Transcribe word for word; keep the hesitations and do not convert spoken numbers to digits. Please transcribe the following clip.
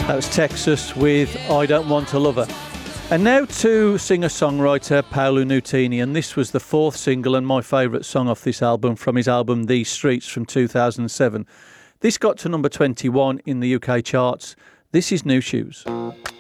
That was Texas with I Don't Want a Lover. And now to singer-songwriter Paolo Nutini, and this was the fourth single and my favourite song off this album, from his album These Streets from two thousand seven. This got to number twenty-one in the U K charts. This is New Shoes.